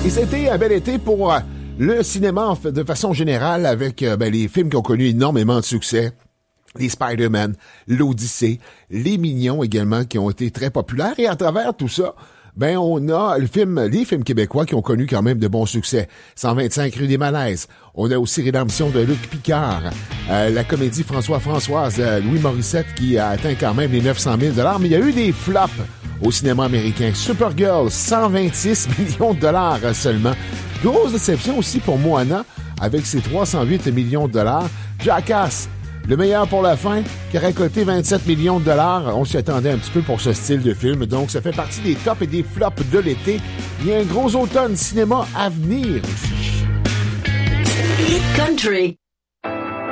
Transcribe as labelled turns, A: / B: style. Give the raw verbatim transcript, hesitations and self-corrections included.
A: Et c'était un bel été pour euh, le cinéma de façon générale avec euh, ben, les films qui ont connu énormément de succès. Les Spider-Man, l'Odyssée, les Mignons également qui ont été très populaires. Et à travers tout ça, ben on a le film, les films québécois qui ont connu quand même de bons succès. cent vingt-cinq rue des Malaises. On a aussi Rédemption de Luc Picard. Euh, la comédie François-Françoise, euh, Louis Morissette qui a atteint quand même les neuf cent mille dollars. Mais il y a eu des flops au cinéma américain. Supergirl, cent vingt-six millions de dollars seulement. Grosse déception aussi pour Moana avec ses trois cent huit millions de dollars. Jackass, le meilleur pour la fin, qui a récolté vingt-sept millions de dollars. On s'y attendait un petit peu pour ce style de film. Donc, ça fait partie des tops et des flops de l'été. Il y a un gros automne cinéma à venir aussi.
B: Hit Country.